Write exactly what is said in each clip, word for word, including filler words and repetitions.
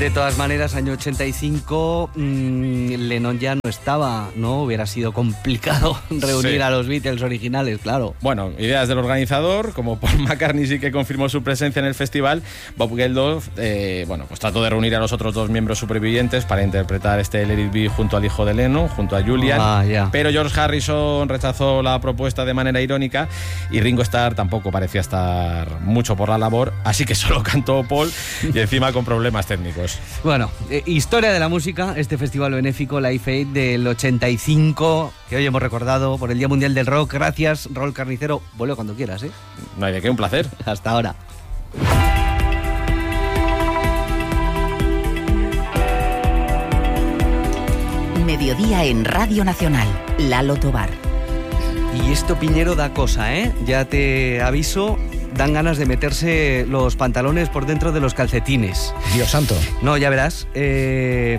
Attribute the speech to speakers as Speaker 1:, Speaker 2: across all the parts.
Speaker 1: De todas maneras, año ochenta y cinco, mmm, Lennon ya no estaba, ¿no? Hubiera sido complicado reunir sí. a los Beatles originales, claro.
Speaker 2: Bueno, ideas del organizador, como Paul McCartney sí que confirmó su presencia en el festival, Bob Geldof, eh, bueno, pues trató de reunir a los otros dos miembros supervivientes para interpretar este Let It Be junto al hijo de Lennon, junto a Julian,
Speaker 1: ah, yeah.
Speaker 2: pero George Harrison rechazó la propuesta de manera irónica y Ringo Starr tampoco parecía estar mucho por la labor, así que solo cantó Paul y encima con problemas técnicos.
Speaker 1: Bueno, eh, historia de la música, este festival benéfico Live Aid del ochenta y cinco, que hoy hemos recordado por el Día Mundial del Rock. Gracias, Raúl Carnicero. Vuelve cuando quieras, ¿eh?
Speaker 2: No hay de qué, un placer.
Speaker 1: Hasta ahora.
Speaker 3: Mediodía en Radio Nacional, Lalo Tobar.
Speaker 1: Y esto, Piñero, da cosa, ¿eh? Ya te aviso, dan ganas de meterse los pantalones por dentro de los calcetines.
Speaker 4: Dios santo.
Speaker 1: No, ya verás. Eh,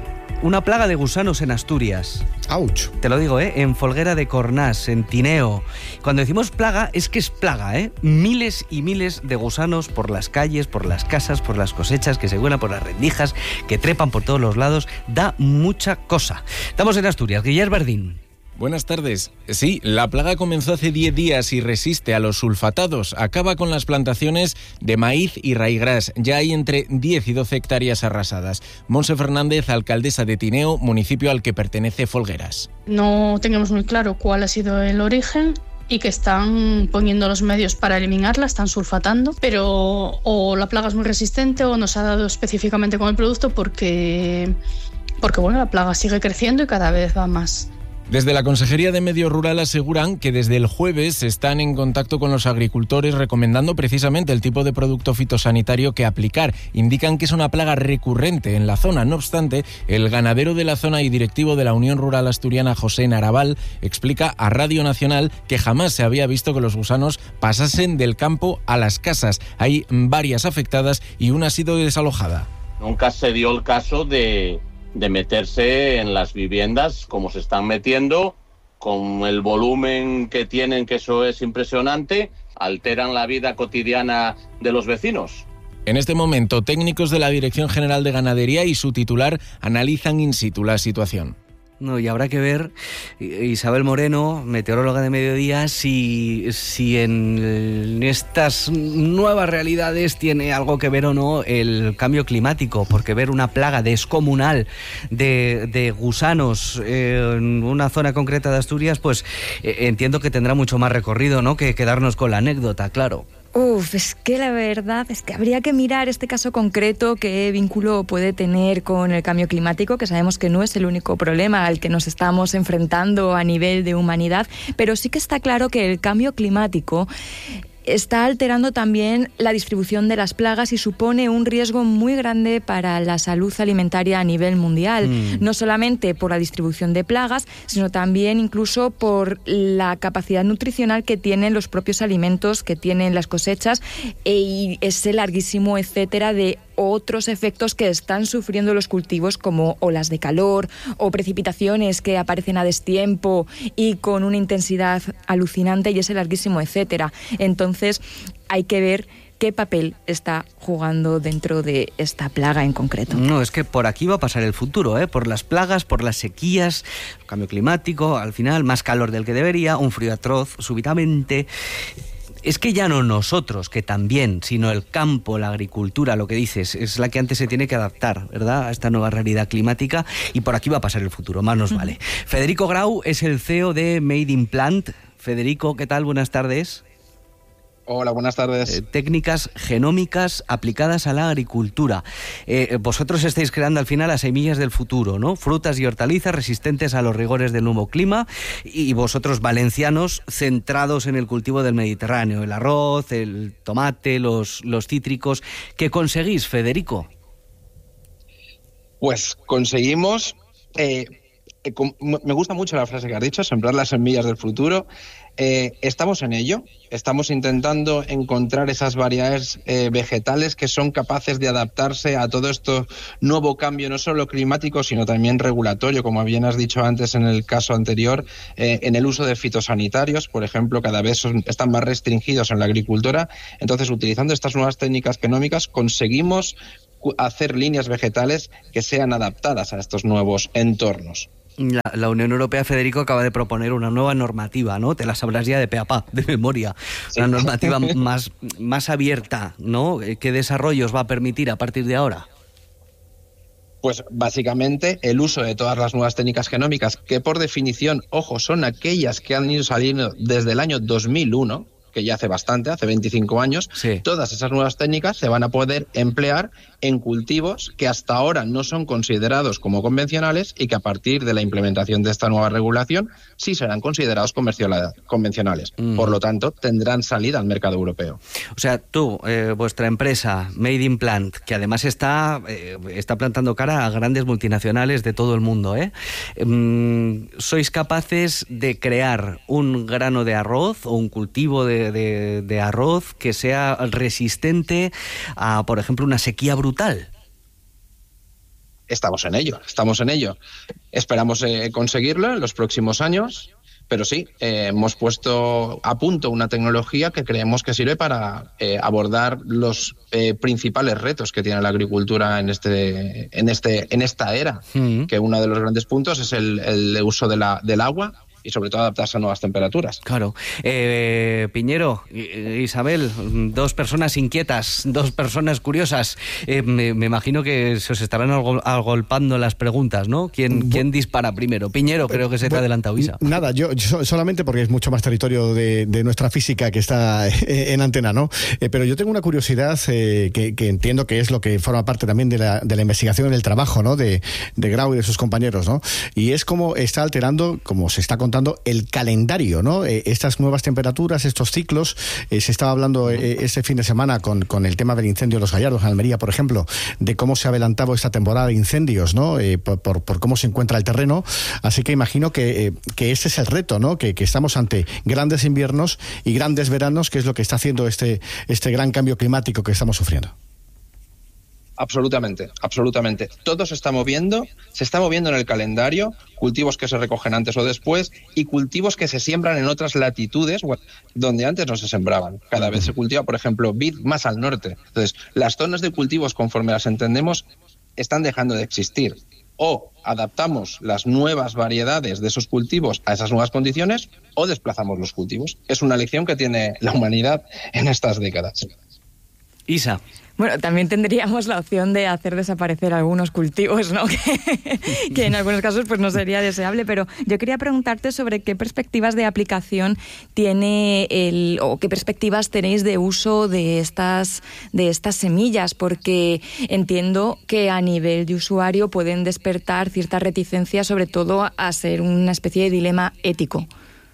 Speaker 1: una plaga de gusanos en Asturias.
Speaker 4: ¡Auch!
Speaker 1: Te lo digo, ¿eh? En Folguera de Cornás, en Tineo. Cuando decimos plaga, es que es plaga, ¿eh? Miles y miles de gusanos por las calles, por las casas, por las cosechas, que se vuelan por las rendijas, que trepan por todos los lados. Da mucha cosa. Estamos en Asturias. Guillermo Verdín.
Speaker 5: Buenas tardes. Sí, la plaga comenzó hace diez días y resiste a los sulfatados. Acaba con las plantaciones de maíz y raigras. Ya hay entre diez y doce hectáreas arrasadas. Monse Fernández, alcaldesa de Tineo, municipio al que pertenece Folgueras.
Speaker 6: No tenemos muy claro cuál ha sido el origen y que están poniendo los medios para eliminarla, están sulfatando, pero o la plaga es muy resistente o no se ha dado específicamente con el producto porque, porque bueno, la plaga sigue creciendo y cada vez va más.
Speaker 5: Desde la Consejería de Medio Rural aseguran que desde el jueves están en contacto con los agricultores recomendando precisamente el tipo de producto fitosanitario que aplicar. Indican que es una plaga recurrente en la zona. No obstante, el ganadero de la zona y directivo de la Unión Rural Asturiana, José Naraval, explica a Radio Nacional que jamás se había visto que los gusanos pasasen del campo a las casas. Hay varias afectadas y una ha sido desalojada.
Speaker 7: Nunca se dio el caso de... de meterse en las viviendas como se están metiendo, con el volumen que tienen, que eso es impresionante, alteran la vida cotidiana de los vecinos.
Speaker 5: En este momento, técnicos de la Dirección General de Ganadería y su titular analizan in situ la situación.
Speaker 1: No, y habrá que ver, Isabel Moreno, meteoróloga de Mediodía, si, si en estas nuevas realidades tiene algo que ver o no el cambio climático, porque ver una plaga descomunal de, de gusanos en una zona concreta de Asturias, pues eh, entiendo que tendrá mucho más recorrido, ¿no?, que quedarnos con la anécdota, claro.
Speaker 8: Uf, es que la verdad es que habría que mirar este caso concreto, qué vínculo puede tener con el cambio climático, que sabemos que no es el único problema al que nos estamos enfrentando a nivel de humanidad, pero sí que está claro que el cambio climático está alterando también la distribución de las plagas y supone un riesgo muy grande para la salud alimentaria a nivel mundial, mm. no solamente por la distribución de plagas, sino también incluso por la capacidad nutricional que tienen los propios alimentos, que tienen las cosechas, y ese larguísimo etcétera de otros efectos que están sufriendo los cultivos, como olas de calor o precipitaciones que aparecen a destiempo y con una intensidad alucinante, y ese larguísimo etcétera. Entonces hay que ver qué papel está jugando dentro de esta plaga en concreto.
Speaker 1: No, es que por aquí va a pasar el futuro, ¿eh? Por las plagas, por las sequías, cambio climático, al final más calor del que debería, un frío atroz súbitamente. Es que ya no nosotros, que también, sino el campo, la agricultura, lo que dices, es la que antes se tiene que adaptar, ¿verdad?, a esta nueva realidad climática, y por aquí va a pasar el futuro, más nos vale. Uh-huh. Federico Grau es el C E O de Made in Plant. Federico, ¿qué tal? Buenas tardes.
Speaker 9: Hola, buenas tardes.
Speaker 1: Eh, técnicas genómicas aplicadas a la agricultura. Eh, vosotros estáis creando al final las semillas del futuro, ¿no? Frutas y hortalizas resistentes a los rigores del nuevo clima, y vosotros, valencianos, centrados en el cultivo del Mediterráneo, el arroz, el tomate, los, los cítricos. ¿Qué conseguís, Federico?
Speaker 9: Pues conseguimos... Eh, eh, com- me gusta mucho la frase que has dicho, sembrar las semillas del futuro. Eh, estamos en ello, estamos intentando encontrar esas variedades eh, vegetales que son capaces de adaptarse a todo esto nuevo cambio, no solo climático, sino también regulatorio, como bien has dicho antes en el caso anterior, eh, en el uso de fitosanitarios, por ejemplo, cada vez son, están más restringidos en la agricultura. Entonces, utilizando estas nuevas técnicas genómicas, conseguimos hacer líneas vegetales que sean adaptadas a estos nuevos entornos.
Speaker 1: La, la Unión Europea, Federico, acaba de proponer una nueva normativa, ¿no? Te la sabrás ya de pe a pa, de memoria. Sí. Una normativa más, más abierta, ¿no? ¿Qué desarrollos va a permitir a partir de ahora?
Speaker 9: Pues básicamente el uso de todas las nuevas técnicas genómicas, que por definición, ojo, son aquellas que han ido saliendo desde el año dos mil uno, que ya hace bastante, hace veinticinco años, sí. Todas esas nuevas técnicas se van a poder emplear en cultivos que hasta ahora no son considerados como convencionales y que a partir de la implementación de esta nueva regulación sí serán considerados convencionales. Mm. Por lo tanto, tendrán salida al mercado europeo.
Speaker 1: O sea, tú, eh, vuestra empresa, Made in Plant, que además está, eh, está plantando cara a grandes multinacionales de todo el mundo, ¿eh? Mm, ¿sois capaces de crear un grano de arroz o un cultivo de De, de arroz que sea resistente a, por ejemplo, una sequía brutal?
Speaker 9: Estamos en ello, estamos en ello. Esperamos eh, conseguirlo en los próximos años, pero sí, eh, hemos puesto a punto una tecnología que creemos que sirve para eh, abordar los eh, principales retos que tiene la agricultura en este, en este, en esta era, mm. que uno de los grandes puntos es el, el uso de la, del agua, y sobre todo adaptarse a nuevas temperaturas.
Speaker 1: Claro. Eh, Piñero, Isabel, dos personas inquietas, dos personas curiosas. Eh, me, me imagino que se os estarán agolpando las preguntas, ¿no? ¿Quién, ¿quién dispara primero? Piñero, creo que se te ha adelantado, Isa.
Speaker 4: Nada, yo, yo solamente porque es mucho más territorio de, de nuestra física que está en antena, ¿no? Eh, pero yo tengo una curiosidad eh, que, que entiendo que es lo que forma parte también de la, de la investigación en el trabajo, ¿no? De, de Grau y de sus compañeros, ¿no? Y es cómo está alterando, como se está contando, el calendario, ¿no? Eh, estas nuevas temperaturas, estos ciclos, eh, se estaba hablando eh, este fin de semana con, con el tema del incendio de los Gallardos en Almería, por ejemplo, de cómo se ha adelantado esta temporada de incendios, ¿no? Eh, por, por, por cómo se encuentra el terreno. Así que imagino que, eh, que ese es el reto, ¿no? Que, que estamos ante grandes inviernos y grandes veranos, que es lo que está haciendo este, este gran cambio climático que estamos sufriendo.
Speaker 9: Absolutamente, absolutamente. Todo se está moviendo, se está moviendo en el calendario, cultivos que se recogen antes o después y cultivos que se siembran en otras latitudes donde antes no se sembraban. Cada vez se cultiva, por ejemplo, vid más al norte. Entonces, las zonas de cultivos, conforme las entendemos, están dejando de existir. O adaptamos las nuevas variedades de esos cultivos a esas nuevas condiciones o desplazamos los cultivos. Es una lección que tiene la humanidad en estas décadas.
Speaker 1: Isa.
Speaker 8: Bueno, también tendríamos la opción de hacer desaparecer algunos cultivos, ¿no? que, que en algunos casos pues no sería deseable, pero yo quería preguntarte sobre qué perspectivas de aplicación tiene el, o qué perspectivas tenéis de uso de estas, de estas semillas, porque entiendo que a nivel de usuario pueden despertar cierta reticencia, sobre todo a ser una especie de dilema ético.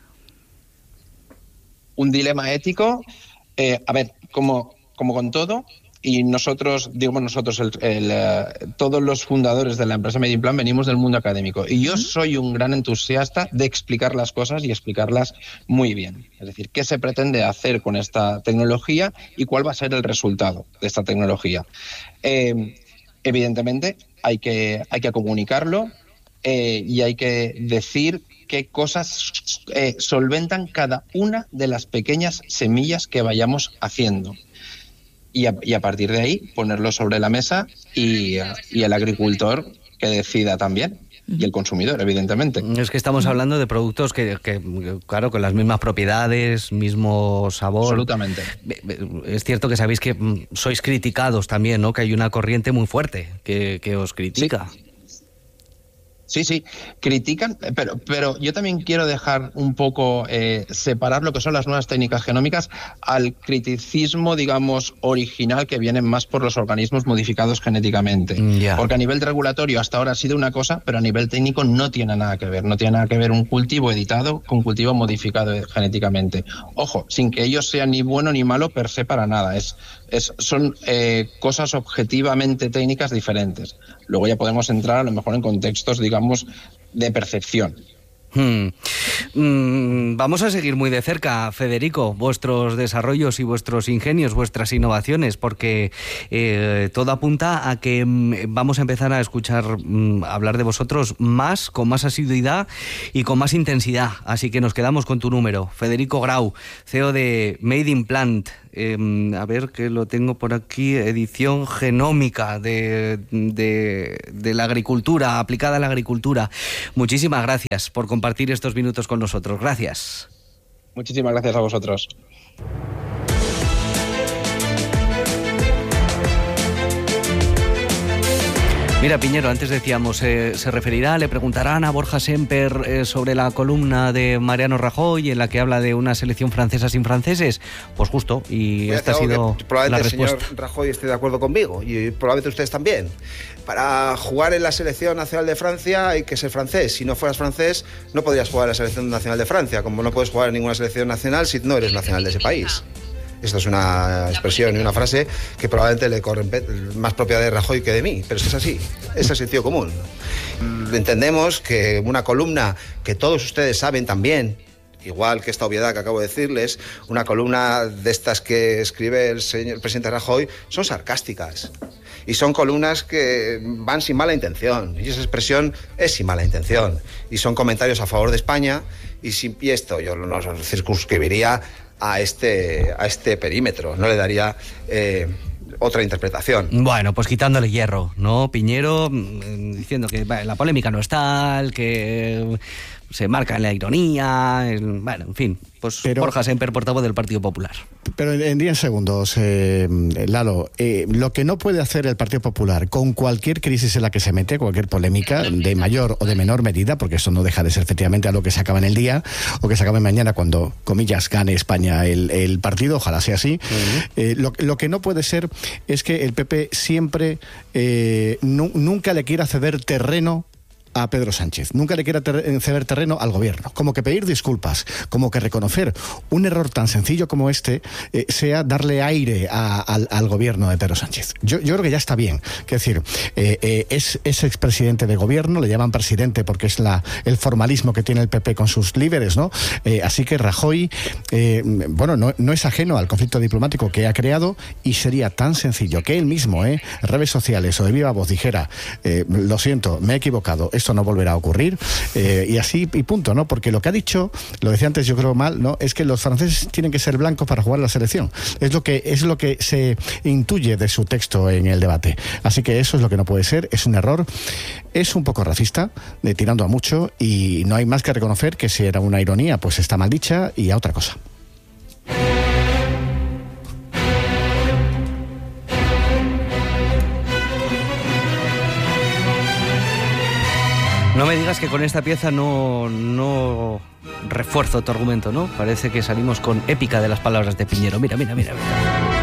Speaker 9: Un dilema ético, eh, a ver, como, como con todo. Y nosotros, digamos nosotros, el, el, uh, todos los fundadores de la empresa Made in Plant venimos del mundo académico. Y yo soy un gran entusiasta de explicar las cosas y explicarlas muy bien. Es decir, qué se pretende hacer con esta tecnología y cuál va a ser el resultado de esta tecnología. Eh, evidentemente, hay que, hay que comunicarlo eh, y hay que decir qué cosas eh, solventan cada una de las pequeñas semillas que vayamos haciendo. Y a, y a partir de ahí ponerlo sobre la mesa y, y el agricultor que decida también. Y el consumidor, evidentemente.
Speaker 1: Es que estamos hablando de productos que, que, claro, con las mismas propiedades, mismo sabor.
Speaker 9: Absolutamente.
Speaker 1: Es cierto que sabéis que sois criticados también, ¿no? Que hay una corriente muy fuerte que, que os critica.
Speaker 9: Sí. Sí, sí, critican, pero, pero yo también quiero dejar un poco eh, separar lo que son las nuevas técnicas genómicas al criticismo, digamos, original que viene más por los organismos modificados genéticamente. Yeah. Porque a nivel regulatorio hasta ahora ha sido una cosa, pero a nivel técnico no tiene nada que ver. No tiene nada que ver un cultivo editado con un cultivo modificado genéticamente. Ojo, sin que ello sea ni bueno ni malo per se para nada. Es, es, son eh, cosas objetivamente técnicas diferentes. Luego ya podemos entrar a lo mejor en contextos, digamos, de percepción.
Speaker 1: Hmm. Mm, vamos a seguir muy de cerca, Federico, vuestros desarrollos y vuestros ingenios, vuestras innovaciones, porque eh, todo apunta a que mm, vamos a empezar a escuchar mm, hablar de vosotros más, con más asiduidad y con más intensidad. Así que nos quedamos con tu número. Federico Grau, C E O de Made in Plant. eh, a ver que lo tengo por aquí, edición genómica de, de, de la agricultura, aplicada a la agricultura. Muchísimas gracias por compartir estos minutos con nosotros. Gracias.
Speaker 9: Muchísimas gracias a vosotros.
Speaker 1: Mira, Piñero, antes decíamos, eh, se referirá, le preguntarán a Borja Semper eh, sobre la columna de Mariano Rajoy en la que habla de una selección francesa sin franceses. Pues justo, y esta ha sido la respuesta.
Speaker 10: El señor Rajoy esté de acuerdo conmigo, y probablemente ustedes también. Para jugar en la selección nacional de Francia hay que ser francés. Si no fueras francés, no podrías jugar en la selección nacional de Francia, como no puedes jugar en ninguna selección nacional si no eres nacional de ese país. Esto es una expresión y una frase que probablemente le corre más propia de Rajoy que de mí, pero es que es así, es el sentido común. Entendemos que una columna que todos ustedes saben también, igual que esta obviedad que acabo de decirles, una columna de estas que escribe el señor el presidente Rajoy, son sarcásticas. Y son columnas que van sin mala intención, y esa expresión es sin mala intención. Y son comentarios a favor de España, y, sin, y esto yo no circunscribiría a este, a este perímetro, no le daría eh, otra interpretación.
Speaker 1: Bueno, pues quitándole hierro, ¿no? Piñero diciendo que bueno, la polémica no es tal, que se marca en la ironía, el, bueno, en fin, pues pero, Borja Semper, portavoz del Partido Popular.
Speaker 4: Pero en diez segundos, eh, Lalo, eh, lo que no puede hacer el Partido Popular con cualquier crisis en la que se mete, cualquier polémica, de mayor o de menor medida, porque eso no deja de ser efectivamente algo que se acaba en el día, o que se acabe mañana cuando, comillas, gane España el, el partido, ojalá sea así, uh-huh. eh, lo, lo que no puede ser es que el P P siempre, eh, nu- nunca le quiera ceder terreno a Pedro Sánchez, nunca le quiera ter- ceder terreno al gobierno, como que pedir disculpas, como que reconocer un error tan sencillo como este eh, sea darle aire a, al, al gobierno de Pedro Sánchez. Yo, yo creo que ya está bien, es decir, eh, eh, es, es expresidente de gobierno, le llaman presidente porque es la, el formalismo que tiene el P P con sus líderes, ¿no? Eh, así que Rajoy, eh, bueno, no, no es ajeno al conflicto diplomático que ha creado y sería tan sencillo que él mismo, eh, redes sociales o de viva voz dijera, eh, lo siento, me he equivocado, esto no volverá a ocurrir, eh, y así y punto, ¿no? Porque lo que ha dicho, lo decía antes yo creo mal, ¿no? Es que los franceses tienen que ser blancos para jugar la selección. Es lo que es lo que se intuye de su texto en el debate. Así que eso es lo que no puede ser, es un error, es un poco racista, de tirando a mucho, y no hay más que reconocer que si era una ironía, pues está mal dicha y a otra cosa.
Speaker 1: No me digas que con esta pieza no, no refuerzo tu argumento, ¿no? Parece que salimos con épica de las palabras de Piñero. Mira, mira, mira, mira.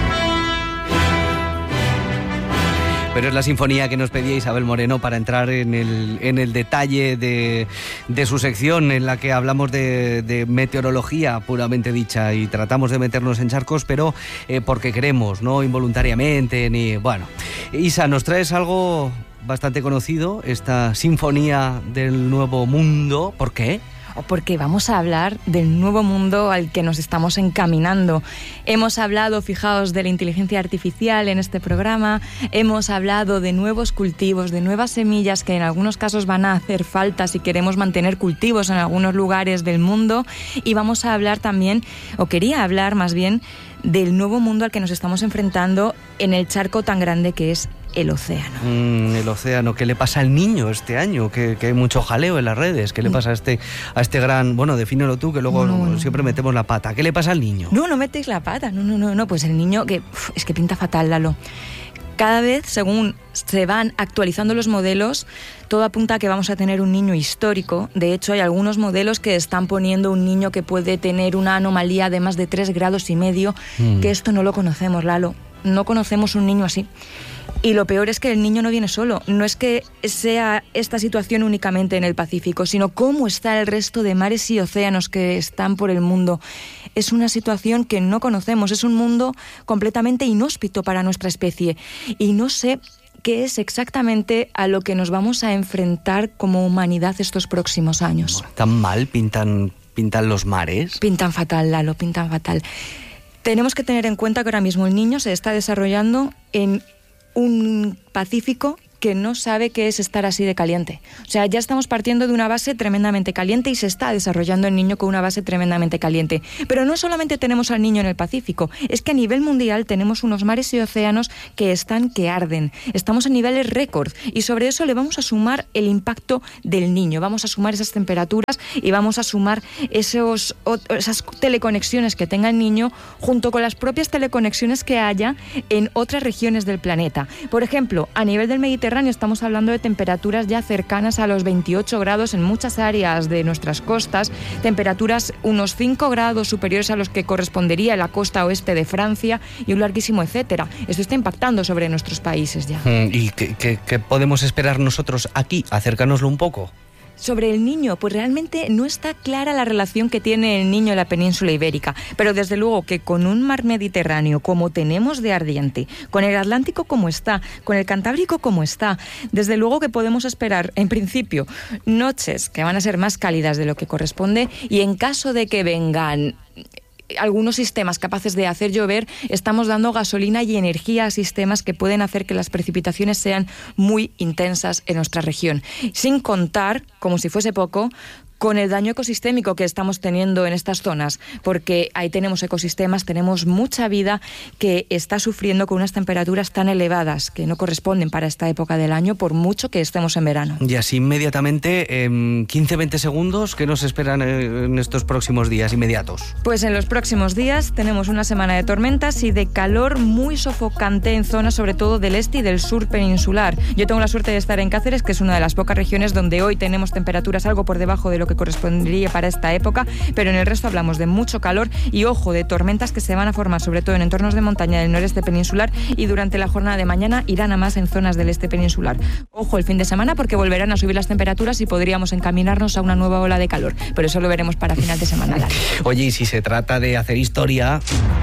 Speaker 1: Pero es la sinfonía que nos pedía Isabel Moreno para entrar en el, en el detalle de, de su sección en la que hablamos de, de meteorología puramente dicha y tratamos de meternos en charcos, pero eh, porque queremos, no involuntariamente, ni... Bueno, Isa, nos traes algo bastante conocido, esta sinfonía del nuevo mundo. ¿Por qué?
Speaker 8: Porque vamos a hablar del nuevo mundo al que nos estamos encaminando. Hemos hablado, fijaos, de la inteligencia artificial en este programa, hemos hablado de nuevos cultivos, de nuevas semillas que en algunos casos van a hacer falta si queremos mantener cultivos en algunos lugares del mundo, y vamos a hablar también, o quería hablar más bien, del nuevo mundo al que nos estamos enfrentando en el charco tan grande que es el océano.
Speaker 1: Mm, el océano. ¿Qué le pasa al niño este año? Que, que hay mucho jaleo en las redes. ¿Qué le pasa a este, a este gran... Bueno, defínelo tú, que luego no, no, siempre metemos la pata. ¿Qué le pasa al niño?
Speaker 8: No, no metéis la pata. No, no, no, no. Pues el niño que... Uf, es que pinta fatal, Lalo. Cada vez, según se van actualizando los modelos, todo apunta a que vamos a tener un niño histórico. De hecho, hay algunos modelos que están poniendo un niño que puede tener una anomalía de más de tres grados y medio, mm. que esto no lo conocemos, Lalo. No conocemos un niño así. Y lo peor es que el niño no viene solo. No es que sea esta situación únicamente en el Pacífico, sino cómo está el resto de mares y océanos que están por el mundo. Es una situación que no conocemos. Es un mundo completamente inhóspito para nuestra especie. Y no sé qué es exactamente a lo que nos vamos a enfrentar como humanidad estos próximos años.
Speaker 1: ¿Tan mal pintan, pintan los mares?
Speaker 8: Pintan fatal, Lalo, pintan fatal. Tenemos que tener en cuenta que ahora mismo el niño se está desarrollando en un Pacífico que no sabe qué es estar así de caliente. O sea, ya estamos partiendo de una base tremendamente caliente y se está desarrollando el niño con una base tremendamente caliente. Pero no solamente tenemos al niño en el Pacífico, es que a nivel mundial tenemos unos mares y océanos que están que arden. Estamos a niveles récord y sobre eso le vamos a sumar el impacto del niño. Vamos a sumar esas temperaturas y vamos a sumar esos, esas teleconexiones que tenga el niño junto con las propias teleconexiones que haya en otras regiones del planeta. Por ejemplo, a nivel del Mediterráneo estamos hablando de temperaturas ya cercanas a los veintiocho grados en muchas áreas de nuestras costas, temperaturas unos cinco grados superiores a los que correspondería la costa oeste de Francia y un larguísimo etcétera. Esto está impactando sobre nuestros países ya.
Speaker 1: ¿Y qué, qué, qué podemos esperar nosotros aquí? Acércanoslo un poco.
Speaker 8: Sobre el niño, pues realmente no está clara la relación que tiene el niño en la península ibérica, pero desde luego que con un mar Mediterráneo como tenemos de ardiente, con el Atlántico como está, con el Cantábrico como está, desde luego que podemos esperar, en principio, noches que van a ser más cálidas de lo que corresponde y en caso de que vengan algunos sistemas capaces de hacer llover, estamos dando gasolina y energía a sistemas que pueden hacer que las precipitaciones sean muy intensas en nuestra región. Sin contar, como si fuese poco, con el daño ecosistémico que estamos teniendo en estas zonas, porque ahí tenemos ecosistemas, tenemos mucha vida que está sufriendo con unas temperaturas tan elevadas que no corresponden para esta época del año, por mucho que estemos en verano.
Speaker 1: Y así inmediatamente, en quince a veinte segundos, ¿qué nos esperan en estos próximos días inmediatos?
Speaker 8: Pues en los próximos días tenemos una semana de tormentas y de calor muy sofocante en zonas sobre todo del este y del sur peninsular. Yo tengo la suerte de estar en Cáceres, que es una de las pocas regiones donde hoy tenemos temperaturas algo por debajo de lo que correspondería para esta época, pero en el resto hablamos de mucho calor y, ojo, de tormentas que se van a formar sobre todo en entornos de montaña del noreste peninsular y durante la jornada de mañana irán a más en zonas del este peninsular. Ojo el fin de semana porque volverán a subir las temperaturas y podríamos encaminarnos a una nueva ola de calor, pero eso lo veremos para final de semana largo.
Speaker 1: Oye, y si se trata de hacer historia,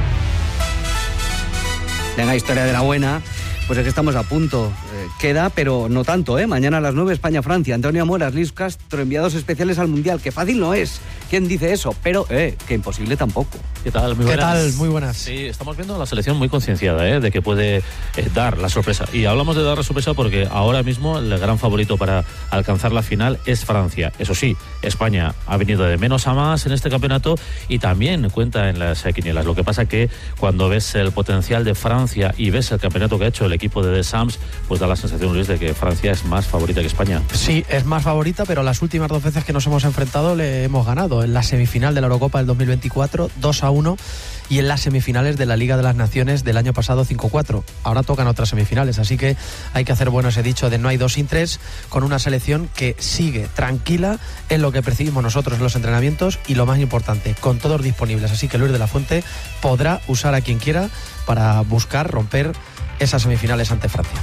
Speaker 1: venga, historia de la buena, pues es que estamos a punto. Eh, queda, pero no tanto, ¿eh? Mañana a las nueve, España-Francia. Antonio Moras, Luis Castro, enviados especiales al Mundial. Que fácil no es. ¿Quién dice eso? Pero, eh, que imposible tampoco.
Speaker 11: ¿Qué tal? Muy
Speaker 12: ¿Qué
Speaker 11: buenas.
Speaker 12: tal? Muy buenas.
Speaker 11: Sí, estamos viendo a la selección muy concienciada, ¿eh? De que puede eh, dar la sorpresa. Y hablamos de dar la sorpresa porque ahora mismo el gran favorito para alcanzar la final es Francia. Eso sí, España ha venido de menos a más en este campeonato y también cuenta en las eh, quinielas. Lo que pasa que cuando ves el potencial de Francia y ves el campeonato que ha hecho el equipo de The Sams, pues da la sensación, Luis, de que Francia es más favorita que España.
Speaker 12: Sí, es más favorita, pero las últimas dos veces que nos hemos enfrentado le hemos ganado. En la semifinal de la Eurocopa del dos mil veinticuatro, dos a uno, y en las semifinales de la Liga de las Naciones del año pasado, cinco a cuatro. Ahora tocan otras semifinales, así que hay que hacer bueno ese dicho de no hay dos sin tres, con una selección que sigue tranquila en lo que percibimos nosotros en los entrenamientos y, lo más importante, con todos disponibles. Así que Luis de la Fuente podrá usar a quien quiera para buscar romper esas semifinales ante Francia.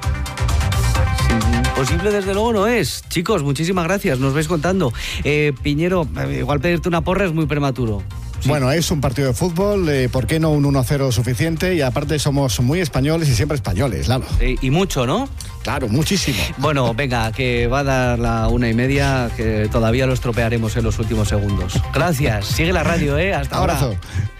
Speaker 1: Posible desde luego no es. Chicos, muchísimas gracias, nos vais contando. Eh, Piñero, igual pedirte una porra es muy prematuro.
Speaker 4: Sí. Bueno, es un partido de fútbol, eh, ¿por qué no un uno a cero suficiente? Y aparte somos muy españoles y siempre españoles, claro.
Speaker 1: Eh, y mucho, ¿no?
Speaker 4: Claro, muchísimo.
Speaker 1: Bueno, venga, que va a dar la una y media, que todavía lo estropearemos en los últimos segundos. Gracias, sigue la radio, ¿eh? Hasta ahora.
Speaker 4: Abrazo.